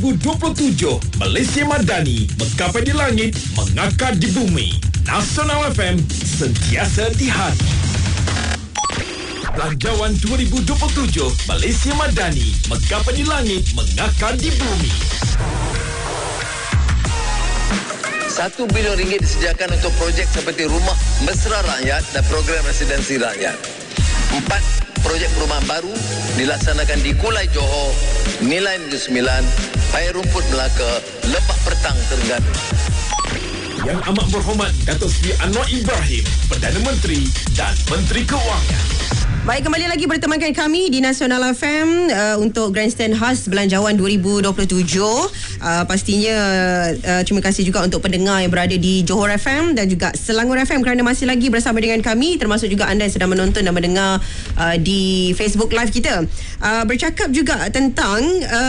2027 Malaysia Madani, menggapai di langit, mengakar di bumi. Nasional FM, sentiasa di hati. Belanjawan 2027 Malaysia Madani, menggapai di langit, mengakar di bumi. RM1 bilion disediakan untuk projek seperti Rumah Mesra Rakyat dan program residensi rakyat. 4 projek perumahan baru dilaksanakan di Kulai Johor, Nilai Negeri Sembilan, Air Rumput Melaka, Lebak Pertang, Terengganu. Yang amat berhormat Datuk Seri Anwar Ibrahim, Perdana Menteri dan Menteri Keuangan. Baik, kembali lagi bertemankan kami di Nasional FM untuk Grandstand khas Belanjawan 2027. Pastinya terima kasih juga untuk pendengar yang berada di Johor FM dan juga Selangor FM kerana masih lagi bersama dengan kami, termasuk juga anda yang sedang menonton dan mendengar di Facebook Live kita. Bercakap juga tentang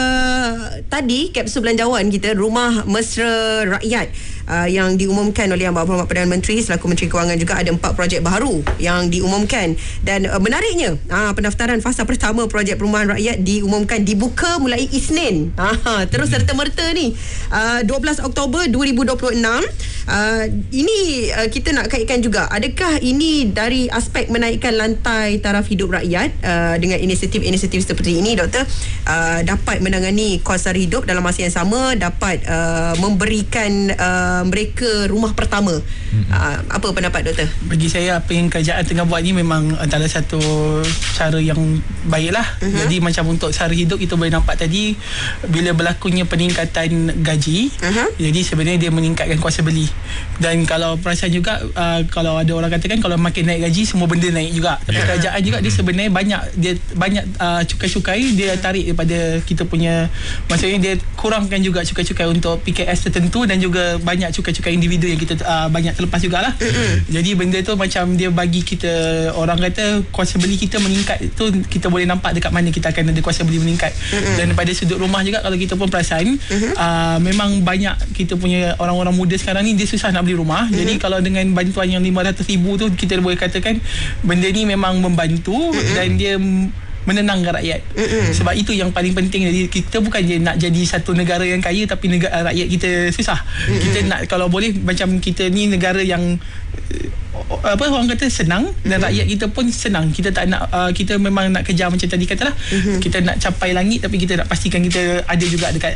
tadi kapsul belanjawan kita, Rumah Mesra Rakyat yang diumumkan oleh Yang Berhormat Perdana Menteri selaku Menteri Kewangan. Juga ada 4 projek baru yang diumumkan dan menariknya pendaftaran fasa pertama projek perumahan rakyat diumumkan dibuka mulai Isnin. Terus serta-merta ni 12 Oktober 2026. Ini kita nak kaitkan juga, adakah ini dari aspek menaikkan lantai taraf hidup rakyat dengan inisiatif-inisiatif seperti ini, Doktor, dapat menangani kos sara hidup dalam masa yang sama, dapat memberikan mereka rumah pertama. Apa pendapat Doktor? Bagi saya, apa yang kerajaan tengah buat ni memang antara satu cara yang baiklah. Jadi macam untuk sara hidup kita boleh nampak tadi, bila berlakunya peningkatan gaji, jadi sebenarnya dia meningkatkan kuasa beli. Dan kalau perasan juga, kalau ada orang katakan kalau makin naik gaji semua benda naik juga. Tapi kerajaan juga dia sebenarnya banyak cukai-cukai dia tarik daripada kita punya, maksudnya dia kurangkan juga cukai-cukai untuk PKS tertentu dan juga banyak cukai-cukai individu yang kita banyak terlepas jugalah. Jadi benda tu macam dia bagi kita, orang kata kuasa beli kita meningkat tu, kita boleh nampak dekat mana kita akan ada kuasa beli meningkat. Dan pada sudut rumah juga, kalau kita pun perasan, memang banyak kita punya orang-orang muda sekarang ni dia susah nak beli rumah. Jadi kalau dengan bantuan yang RM500,000 tu, kita boleh katakan benda ni memang membantu dan dia menenangkan rakyat. Sebab itu yang paling penting. Jadi kita bukan je nak jadi satu negara yang kaya tapi rakyat kita susah. Kita nak, kalau boleh, macam kita ni negara yang apa orang kata senang dan rakyat kita pun senang. Kita tak nak kita memang nak kejar macam tadi katalah, kita nak capai langit tapi kita nak pastikan kita ada juga dekat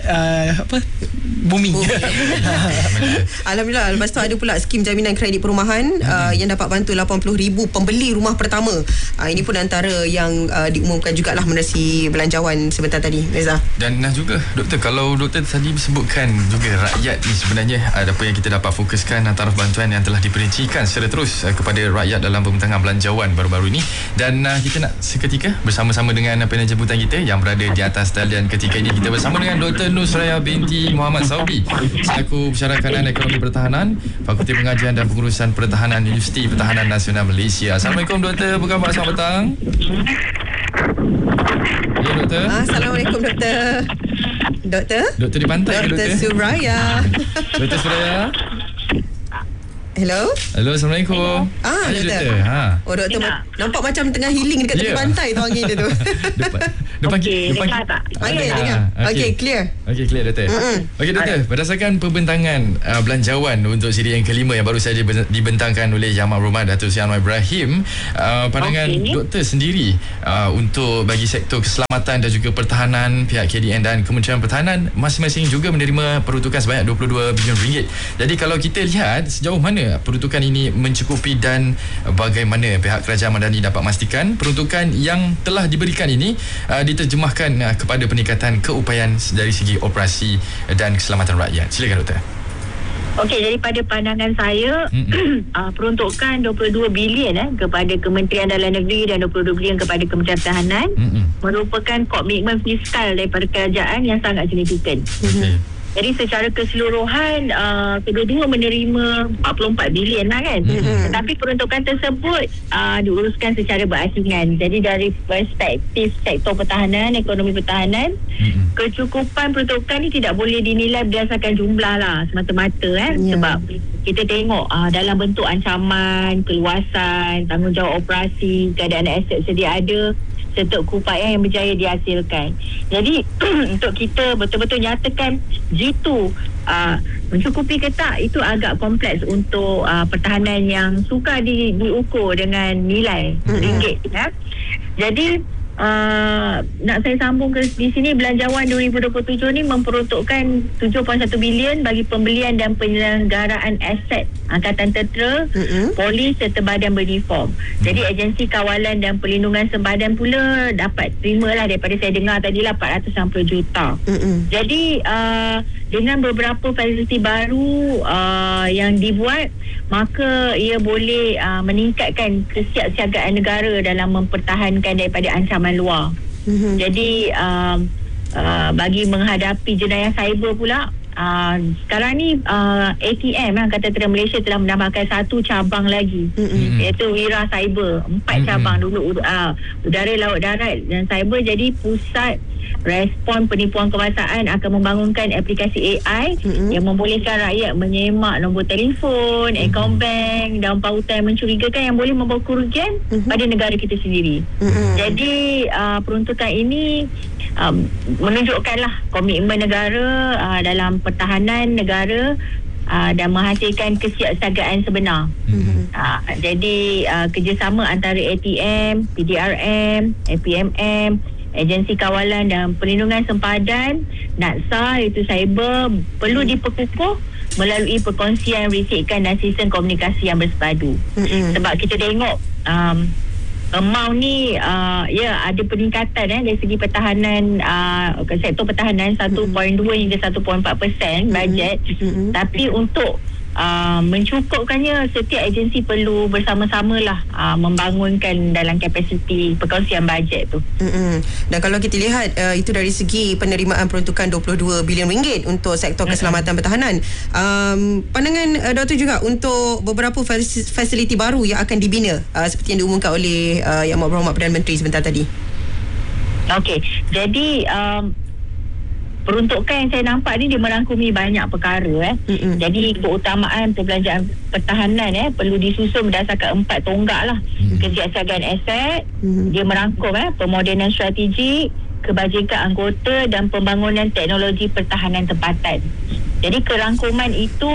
bumi. Alhamdulillah. Lepas tu ada pula skim jaminan kredit perumahan yang dapat bantu 80,000 pembeli rumah pertama. Ini pun antara yang diumumkan jugalah menerusi belanjawan sebentar tadi, Reza. Dan juga Doktor, kalau Doktor tadi sebutkan juga rakyat ni sebenarnya apa yang kita dapat fokuskan taraf bantuan yang telah diperincikan secara terus kepada rakyat dalam pembentangan belanjawan baru-baru ini. Dan kita nak seketika bersama-sama dengan panel jemputan kita yang berada di atas talian ketika ini. Kita bersama dengan Dr. Nusraya binti Muhammad Saudi selaku Pensyarah Kanan Ekonomi Pertahanan, Fakulti Pengajian dan Pengurusan Pertahanan, Universiti Pertahanan Nasional Malaysia. Assalamualaikum Doktor, apa khabar? Selamat petang. Ya Doktor. Assalamualaikum Doktor. Doktor di pantai ke Doktor? Dr. Suraya. Dr. Suraya. Hello, Assalamualaikum. Doktor. Oh, Doktor nampak macam tengah healing dekat tepi pantai tu angin dia tu. Depan tak? Dengar. Okey, clear. Okey, clear Doktor. Okey Doktor, berdasarkan pembentangan belanjawan untuk siri yang kelima yang baru saja dibentangkan oleh Yang Berhormat Datuk Seri Anwar Ibrahim, pandangan Doktor sendiri untuk bagi sektor keselamatan dan juga pertahanan, pihak KDN dan Kementerian Pertahanan masing-masing juga menerima peruntukan sebanyak RM22 bilion. Jadi kalau kita lihat sejauh mana peruntukan ini mencukupi dan bagaimana pihak kerajaan Madani dapat memastikan peruntukan yang telah diberikan ini diterjemahkan kepada peningkatan keupayaan dari segi operasi dan keselamatan rakyat. Silakan Doktor. Okey, daripada pandangan saya, peruntukan 22 bilion kepada Kementerian Dalam Negeri dan 22 bilion kepada Kementerian Pertahanan merupakan komitmen fiskal daripada kerajaan yang sangat signifikan. Jadi secara keseluruhan kedua-dua menerima 44 bilion lah kan. Tetapi peruntukan tersebut diuruskan secara berasingan. Jadi dari perspektif sektor pertahanan, ekonomi pertahanan, kecukupan peruntukan ni tidak boleh dinilai berdasarkan jumlah lah semata-mata sebab kita tengok dalam bentuk ancaman, keluasan, tanggungjawab operasi, keadaan aset sedia ada, serta keupayaan yang berjaya dihasilkan. Jadi untuk kita betul-betul nyatakan G2 mencukupi ke tak, itu agak kompleks untuk pertahanan yang suka diukur dengan nilai ringgit. Jadi nak saya sambung ke di sini, Belanjawan 2027 ni memperuntukkan 7.1 bilion bagi pembelian dan penyelenggaraan aset Angkatan Tentera, Polis serta badan beruniform. Jadi agensi kawalan dan perlindungan sempadan pula dapat terimalah daripada saya dengar tadilah 460 juta. Jadi dengan beberapa fasiliti baru yang dibuat, maka ia boleh meningkatkan kesiapsiagaan negara dalam mempertahankan daripada ancaman luar. Jadi bagi menghadapi jenayah cyber pula, sekarang ni ATM Angkatan Tentera Malaysia telah menambahkan satu cabang lagi, iaitu Wira Cyber. 4 cabang dulu, udara, laut, darat dan cyber. Jadi pusat respon penipuan kebangsaan akan membangunkan aplikasi AI yang membolehkan rakyat menyemak nombor telefon, akaun bank dan pautan yang mencurigakan yang boleh membawa kerugian pada negara kita sendiri. Jadi peruntukan ini menunjukkanlah komitmen negara dalam pertahanan negara dan menghasilkan kesiapsiagaan sebenar. Jadi kerjasama antara ATM, PDRM, APMM, Agensi Kawalan dan Perlindungan Sempadan, NATSA iaitu cyber, perlu diperkukuh melalui perkongsian risikan dan sistem komunikasi yang bersepadu. Sebab kita tengok amount ni ada peningkatan dari segi pertahanan, sektor pertahanan 1.2 hingga 1.4% bajet. Tapi untuk mencukupkannya, setiap agensi perlu bersama-samalah membangunkan dalam kapasiti perkongsian bajet tu. Dan kalau kita lihat itu dari segi penerimaan peruntukan 22 bilion ringgit untuk sektor keselamatan pertahanan, pandangan Doktor juga untuk beberapa fasiliti baru yang akan dibina seperti yang diumumkan oleh Yang Berhormat Perdana Menteri sebentar tadi. Okey, jadi peruntukan yang saya nampak ni dia merangkumi banyak perkara. Jadi keutamaan perbelanjaan pertahanan perlu disusun berdasarkan 4 tonggak lah. Kesiapsiagaan aset, dia merangkum pemodenan strategik, kebajikan anggota dan pembangunan teknologi pertahanan tempatan. Jadi kerangkuman itu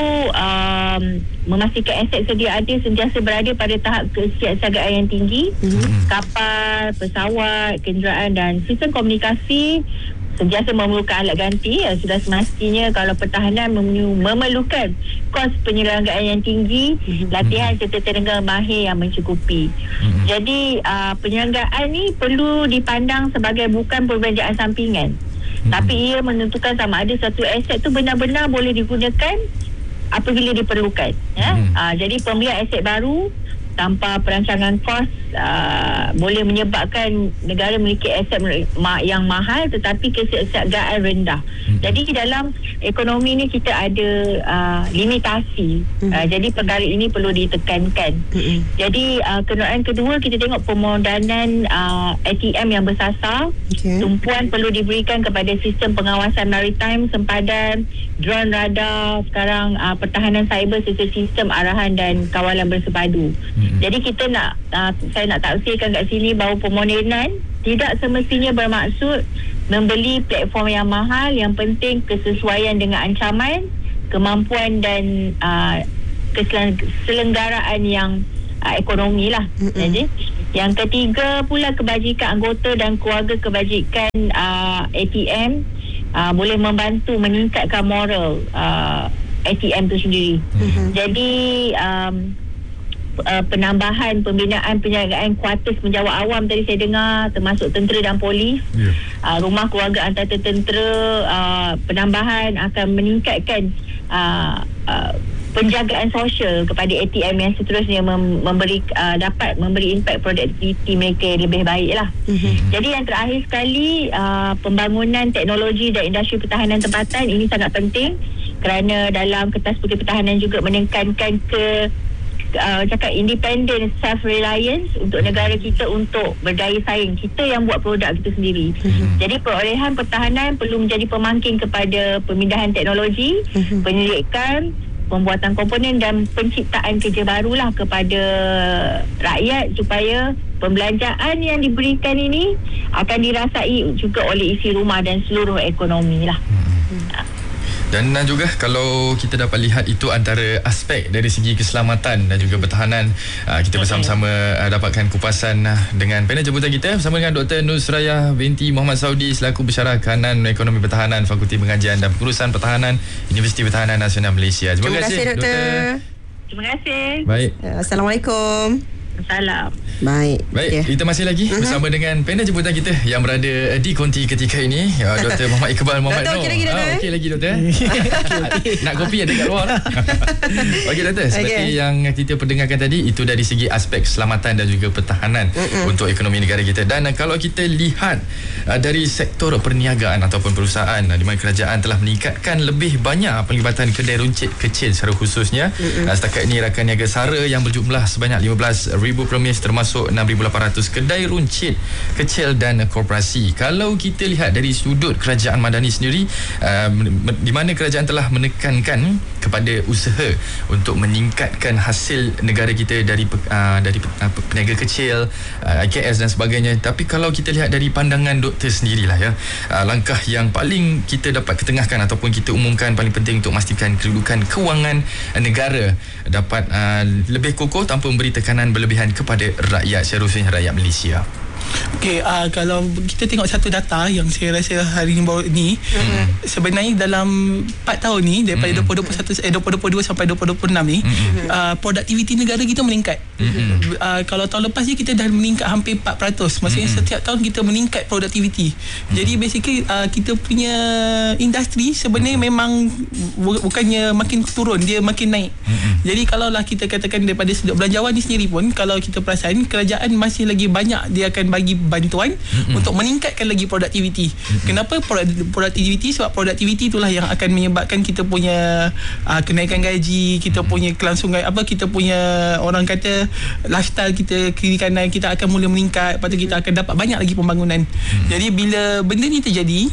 memastikan aset sedia ada sentiasa berada pada tahap kesiapsiagaan yang tinggi. Kapal, pesawat, kenderaan dan sistem komunikasi sentiasa memerlukan alat ganti. Sudah semestinya kalau pertahanan memerlukan kos penyelenggaraan yang tinggi, latihan serta tenaga mahir yang mencukupi. Jadi penyelenggaraan ni perlu dipandang sebagai bukan perbelanjaan sampingan, tapi ia menentukan sama ada satu aset tu benar-benar boleh digunakan apabila diperlukan. Jadi pembelian aset baru tanpa perancangan kos boleh menyebabkan negara memiliki aset yang mahal tetapi kesiapsiagaan rendah. Jadi dalam ekonomi ni kita ada limitasi. Jadi perkara ini perlu ditekankan. Jadi kenderaan kedua, kita tengok pemodanan ATM yang bersasar. Tumpuan perlu diberikan kepada sistem pengawasan maritime sempadan, drone, radar, sekarang pertahanan cyber serta sistem arahan dan kawalan bersepadu. Jadi kita saya nak tafsirkan kat sini bahawa pemodenan tidak semestinya bermaksud membeli platform yang mahal. Yang penting kesesuaian dengan ancaman, kemampuan dan keselenggaraan yang ekonomi lah. Jadi yang ketiga pula, kebajikan anggota dan keluarga kebajikan ATM boleh membantu meningkatkan moral ATM tu sendiri. Jadi penambahan pembinaan penjagaan kuartus penjawat awam tadi saya dengar, termasuk tentera dan polis, rumah keluarga antartentera, penambahan akan meningkatkan penjagaan sosial kepada ATM yang seterusnya dapat memberi impak produktiviti mereka yang lebih baik lah. Jadi yang terakhir sekali, pembangunan teknologi dan industri pertahanan tempatan ini sangat penting kerana dalam Kertas Putih Pertahanan juga menekankan independent self-reliance untuk negara kita untuk berdaya saing. Kita yang buat produk kita sendiri. Jadi perolehan pertahanan perlu menjadi pemangkin kepada pemindahan teknologi, penyelidikan, pembuatan komponen dan penciptaan kerja barulah kepada rakyat supaya pembelanjaan yang diberikan ini akan dirasai juga oleh isi rumah dan seluruh ekonomi lah. Dan juga kalau kita dapat lihat itu antara aspek dari segi keselamatan dan juga pertahanan. Kita bersama-sama dapatkan kupasan dengan panel jemputan kita bersama dengan Dr. Nusrayah binti Muhammad Saudi selaku pensyarah kanan ekonomi pertahanan Fakulti Pengajian dan Pengurusan Pertahanan Universiti Pertahanan Nasional Malaysia. Terima kasih Doktor. Terima kasih. Baik. Assalamualaikum. Salam. Baik, kita masih lagi bersama dengan panel jemputan kita yang berada di konti ketika ini, Dr. Muhammad Iqbal Muhammad Noor. Okey lagi Doktor. Nak kopi ada kat luar lah. Okey Doktor, seperti yang kita perdengarkan tadi, itu dari segi aspek keselamatan dan juga pertahanan untuk ekonomi negara kita. Dan kalau kita lihat dari sektor perniagaan ataupun perusahaan di mana kerajaan telah meningkatkan lebih banyak pelibatan kedai runcit kecil secara khususnya. Setakat ini rakan niaga SARA yang berjumlah sebanyak 15,000 premis termasuk 6,800 kedai runcit kecil dan korporasi. Kalau kita lihat dari sudut kerajaan Madani sendiri, di mana kerajaan telah menekankan kepada usaha untuk meningkatkan hasil negara kita dari peniaga kecil, IKS dan sebagainya. Tapi kalau kita lihat dari pandangan doktor sendirilah ya, langkah yang paling kita dapat ketengahkan ataupun kita umumkan paling penting untuk memastikan kedudukan kewangan negara dapat lebih kokoh tanpa memberi tekanan berlebihan kepada rakyat, seharusnya rakyat Malaysia. Okey, kalau kita tengok satu data yang saya rasa hari ni baru ni, sebenarnya dalam 4 tahun ni daripada 2022 sampai 2026 ni, produktiviti negara kita meningkat. Kalau tahun lepas ni kita dah meningkat hampir 4%. Maksudnya setiap tahun kita meningkat produktiviti. Jadi basically kita punya industri sebenarnya memang bukannya makin turun, dia makin naik. Jadi kalaulah kita katakan daripada sudut belanjawan ni sendiri pun, kalau kita perasan kerajaan masih lagi banyak dia akan bagi bantuan untuk meningkatkan lagi produktiviti. Kenapa produktiviti? Sebab produktiviti itulah yang akan menyebabkan kita punya kenaikan gaji, kita punya kelangsungan kita punya orang kata lifestyle kita, kiri kanan kita akan mula meningkat, lepas tu kita akan dapat banyak lagi pembangunan. Jadi bila benda ni terjadi,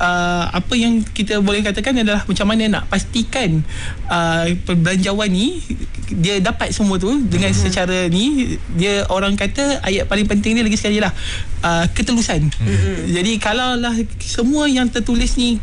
apa yang kita boleh katakan adalah macam mana nak pastikan perbelanjawan ni dia dapat semua tu dengan secara ni, dia orang kata ayat paling penting dia lagi sekali lah, ketelusan. Jadi kalaulah semua yang tertulis ni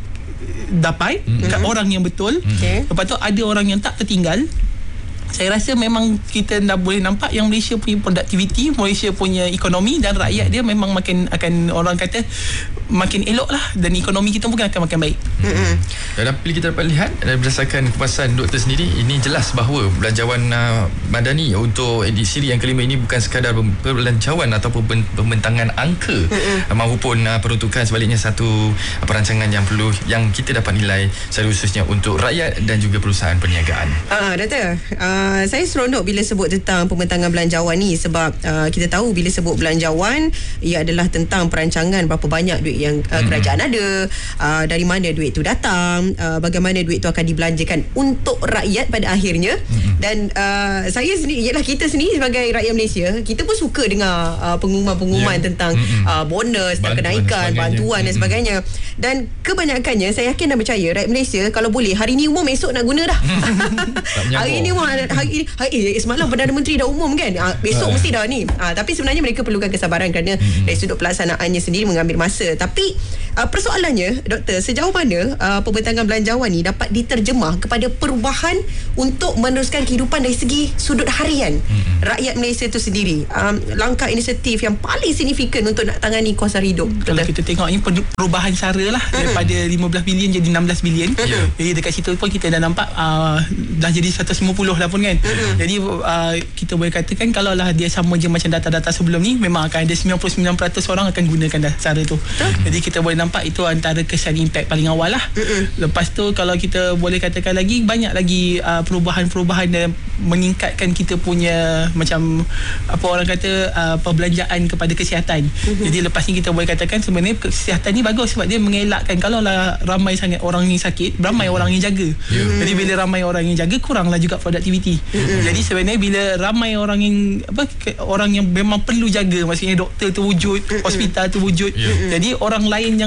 dapat kat orang yang betul, lepas tu ada orang yang tak tertinggal, saya rasa memang kita dah boleh nampak yang Malaysia punya produktiviti, Malaysia punya ekonomi dan rakyat dia memang makin akan orang kata makin elok lah, dan ekonomi kita pun akan makin baik. Dan apabila kita dapat lihat berdasarkan kupasan doktor sendiri, ini jelas bahawa belanjawan Madani untuk edisi yang kelima ini bukan sekadar perbelanjawan ataupun pembentangan angka maupun peruntukan, sebaliknya satu perancangan yang perlu yang kita dapat nilai secara khususnya untuk rakyat dan juga perusahaan perniagaan. Doktor, saya seronok bila sebut tentang pembentangan belanjawan ni, sebab kita tahu bila sebut belanjawan ia adalah tentang perancangan berapa banyak duit yang kerajaan ada, dari mana duit tu datang, bagaimana duit tu akan dibelanjakan untuk rakyat pada akhirnya. Dan saya sendiri, ialah kita sendiri sebagai rakyat Malaysia, kita pun suka dengar pengumuman-pengumuman tentang bonus dan kenaikan, bantuan dan sebagainya. Dan kebanyakannya saya yakin dan percaya rakyat Malaysia kalau boleh hari ni umum, esok nak guna dah. Hari ni umum, semalam Perdana Menteri dah umum kan, besok mesti dah ni. Tapi sebenarnya mereka perlukan kesabaran kerana dari sudut pelaksanaannya sendiri mengambil masa. Tapi persoalannya doktor, sejauh mana pembentangan belanjawan ni dapat diterjemah kepada perubahan untuk meneruskan kehidupan dari segi sudut harian rakyat Malaysia itu sendiri, langkah inisiatif yang paling signifikan untuk nak tangani kos hari hidup. Kalau kita tengok ni perubahan SARA lah, daripada 15 bilion jadi 16 bilion. Jadi dekat situ pun kita dah nampak dah jadi 150 lah pun kan. Jadi kita boleh katakan kalau lah dia sama je macam data-data sebelum ni, memang akan ada 99% orang akan gunakan dah SARA tu. Jadi kita boleh nampak itu antara kesan impact paling awal lah. Lepas tu kalau kita boleh katakan lagi, banyak lagi perubahan-perubahan dan meningkatkan kita punya macam apa orang kata perbelanjaan kepada kesihatan. Jadi lepas ni kita boleh katakan sebenarnya kesihatan ni bagus sebab dia mengelakkan kalau lah ramai sangat orang ni sakit, ramai orang yang jaga. Jadi bila ramai orang yang jaga, kuranglah juga produktiviti. Jadi sebenarnya bila ramai orang yang memang perlu jaga, maksudnya doktor tu wujud, hospital tu wujud, jadi orang lain yang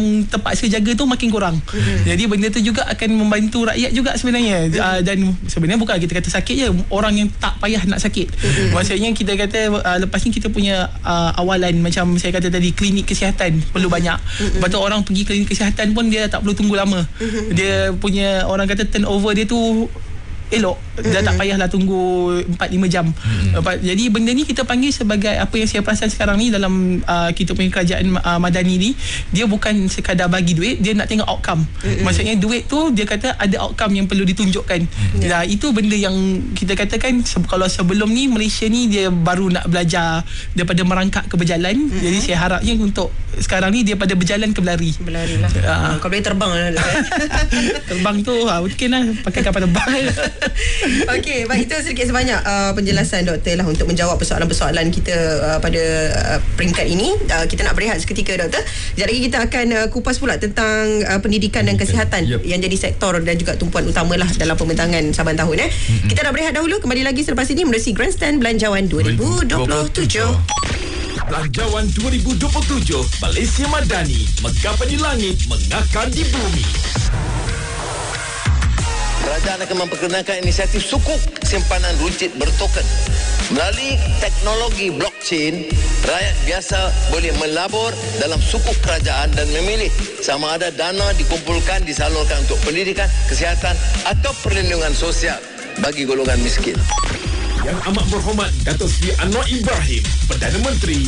yang terpaksa jaga tu makin kurang. Jadi benda tu juga akan membantu rakyat juga sebenarnya. Dan sebenarnya bukan kita kata sakit je, orang yang tak payah nak sakit. Maksudnya kita kata lepas ni kita punya awalan macam saya kata tadi, klinik kesihatan perlu banyak. Lepas tu orang pergi klinik kesihatan pun dia tak perlu tunggu lama. Dia punya orang kata turnover dia tu elok. Dah tak payahlah tunggu 4-5 jam. Jadi benda ni kita panggil sebagai, apa yang saya perasan sekarang ni dalam kita punya kerajaan madani ni, dia bukan sekadar bagi duit, dia nak tengok outcome. Maksudnya duit tu dia kata ada outcome yang perlu ditunjukkan. Itu benda yang kita katakan kalau sebelum ni Malaysia ni dia baru nak belajar daripada merangkak ke berjalan. Jadi saya harapnya untuk sekarang ni dia pada berjalan ke berlari. Berlari lah. Kalau boleh terbang lah. Terbang tu mungkin lah pakai kapal terbang. Okey, baik, itu sedikit sebanyak penjelasan doktor lah untuk menjawab persoalan-persoalan kita pada peringkat ini. Kita nak berehat seketika doktor. Sekejap lagi kita akan kupas pula tentang pendidikan dan kesihatan yang jadi sektor dan juga tumpuan utamalah dalam pembentangan saban tahun. Kita nak berehat dahulu, kembali lagi selepas ini menerusi Grandstand Belanjawan 2027. Belanjawan 2027 Malaysia Madani, megapa di langit, mengakar di bumi. Kerajaan akan memperkenalkan inisiatif sukuk simpanan runcit bertoken. Melalui teknologi blockchain, rakyat biasa boleh melabur dalam sukuk kerajaan dan memilih sama ada dana dikumpulkan disalurkan untuk pendidikan, kesihatan atau perlindungan sosial bagi golongan miskin. Yang amat berhormat Datuk Seri Anwar Ibrahim, Perdana Menteri